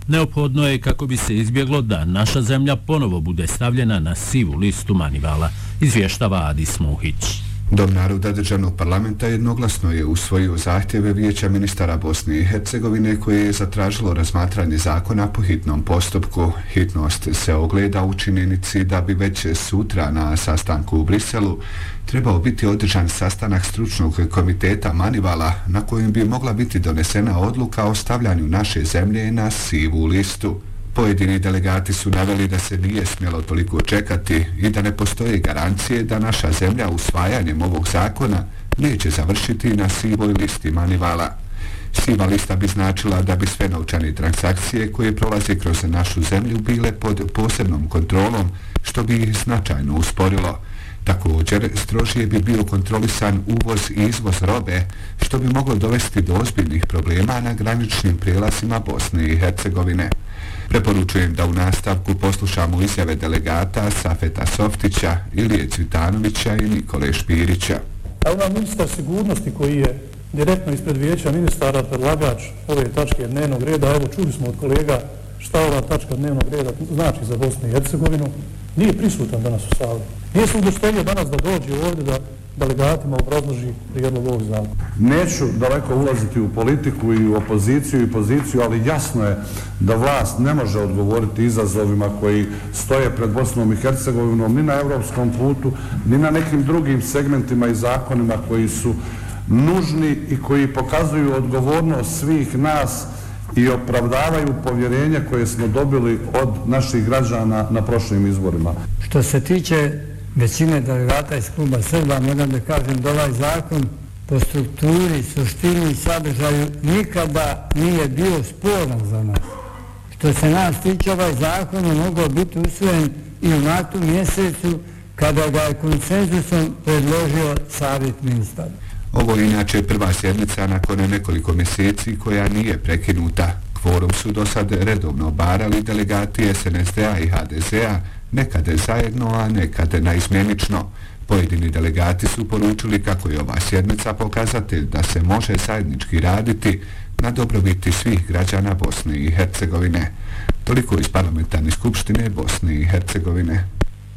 neophodno je kako bi se izbjeglo da naša zemlja ponovo bude stavljena na sivu listu Manivala, izvještava Adis Muhić. Dom naroda državnog parlamenta jednoglasno je usvojio zahtjeve Vijeća ministara Bosne i Hercegovine koje je zatražilo razmatranje zakona po hitnom postupku. Hitnost se ogleda u činjenici da bi već sutra na sastanku u Briselu trebao biti održan sastanak stručnog komiteta Manivala na kojem bi mogla biti donesena odluka o stavljanju naše zemlje na sivu listu. Pojedini delegati su naveli da se nije smjelo toliko čekati i da ne postoje garancije da naša zemlja usvajanjem ovog zakona neće završiti na sivoj listi Manivala. Siva lista bi značila da bi sve novčane transakcije koje prolaze kroz našu zemlju bile pod posebnom kontrolom, što bi ih značajno usporilo. Također, strožije bi bio kontrolisan uvoz i izvoz robe, što bi moglo dovesti do ozbiljnih problema na graničnim prijelazima Bosne i Hercegovine. Preporučujem da u nastavku poslušamo izjave delegata Safeta Softića, Ilije Cvitanovića i Nikole Špirića. Evo nam ministar sigurnosti koji je direktno ispred Vijeća ministara predlagač ove tačke dnevnog reda. Evo čuli smo od kolega šta ova tačka dnevnog reda znači za Bosnu i Hercegovinu. Nije prisutan danas u sali. Nije se udostojio danas da dođe ovdje da delegatima obrazloži prijedlog ovog zakona. Neću daleko ulaziti u politiku i u opoziciju i poziciju, ali jasno je da vlast ne može odgovoriti izazovima koji stoje pred Bosnom i Hercegovinom ni na evropskom putu, ni na nekim drugim segmentima i zakonima koji su nužni i koji pokazuju odgovornost svih nas i opravdavaju povjerenje koje smo dobili od naših građana na prošlim izborima. Što se tiče većine delegata iz kluba Srba, moram da kažem da ovaj zakon po strukturi, suštini i sadržaju nikada nije bio sporan za nas. Što se nas tiče, ovaj zakon je mogao biti usvojen i u martu mjesecu kada ga je konsenzusom predložio Savjet ministara. Ovo je inače prva sjednica nakon nekoliko mjeseci koja nije prekinuta. Kvorum su do sad redovno obarali delegati SNSD-a i HDZ-a, nekad zajedno, a nekad naizmjenično. Pojedini delegati su poručili kako je ova sjednica pokazatelj da se može zajednički raditi na dobrobiti svih građana Bosne i Hercegovine. Toliko iz Parlamentarne skupštine Bosne i Hercegovine.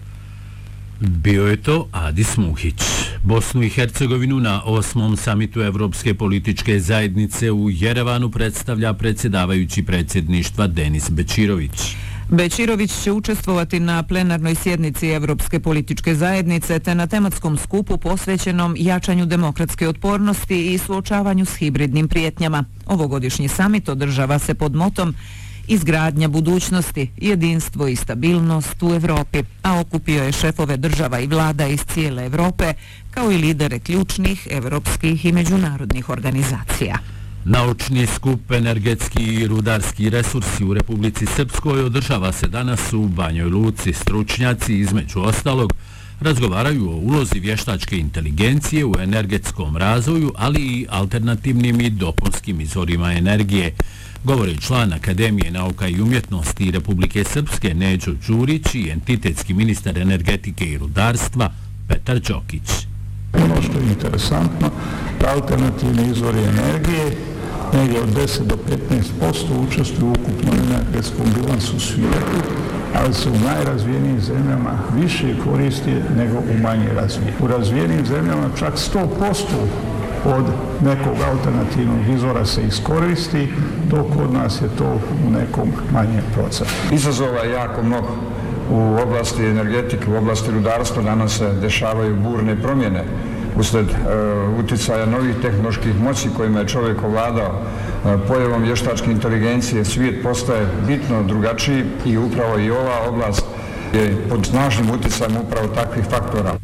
Bio je to Adis Muhić. Bosnu i Hercegovinu na 8. samitu Evropske političke zajednice u Jerevanu predstavlja predsjedavajući predsjedništva Denis Bećirović. Bećirović će učestvovati na plenarnoj sjednici Evropske političke zajednice te na tematskom skupu posvećenom jačanju demokratske otpornosti i suočavanju s hibridnim prijetnjama. Ovogodišnji samit održava se pod motom Izgradnja budućnosti, jedinstvo i stabilnost u Evropi, a okupio je šefove država i vlada iz cijele Evrope, kao i lidere ključnih evropskih i međunarodnih organizacija. Naučni skup Energetski i rudarski resursi u Republici Srpskoj održava se danas u Banjoj Luci. Stručnjaci, između ostalog, razgovaraju o ulozi vještačke inteligencije u energetskom razvoju, ali i alternativnim i dopunskim izvorima energije, govori član Akademije nauka i umjetnosti Republike Srpske Neđo Đurić i entitetski ministar energetike i rudarstva Petar Đokić. Ono što je interesantno, alternativni izvori energije negdje od 10 do 15% učestvuju u ukupnom energetskom bilansu svijetu, ali se u najrazvijenijim zemljama više koristi nego u manje razvijenim. U razvijenim zemljama čak 100% od nekog alternativnog izvora se iskoristi, dok kod nas je to u nekom manjem procentu. Izazova je jako mnogo. U oblasti energetike, u oblasti rudarstva danas se dešavaju burne promjene usled utjecaja novih tehnoloških moći kojima je čovjek ovladao. Pojavom vještačke inteligencije svijet postaje bitno drugačiji i upravo i ova oblast je pod snažnim utjecajem upravo takvih faktora.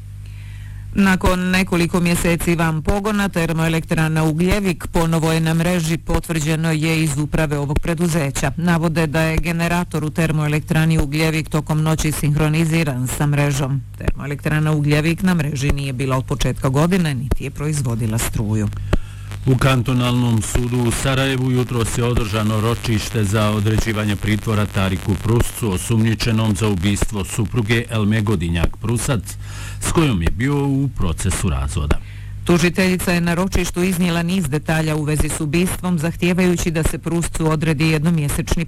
Nakon nekoliko mjeseci van pogona, termoelektrana Ugljevik ponovo je na mreži, potvrđeno je iz uprave ovog preduzeća. Navode da je generator u termoelektrani Ugljevik tokom noći sinhroniziran sa mrežom. Termoelektrana Ugljevik na mreži nije bila od početka godine, niti je proizvodila struju. U kantonalnom sudu u Sarajevu jutro se održano ročište za određivanje pritvora Tariku Pruscu, osumnjičenom za ubistvo supruge Elme Godinjak-Prusac, s kojom je bio u procesu razvoda. Tužiteljica je na ročištu iznijela niz detalja u vezi s ubistvom, zahtijevajući da se Pruscu odredi jednomjesečni